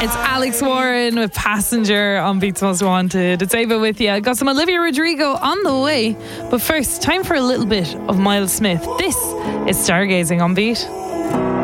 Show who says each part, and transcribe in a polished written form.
Speaker 1: It's Alex Warren with Passenger on Beats Most Wanted. It's Ava with you. Got some Olivia Rodrigo on the way. But first, time for a little bit of Miles Smith. This is Stargazing on Beat.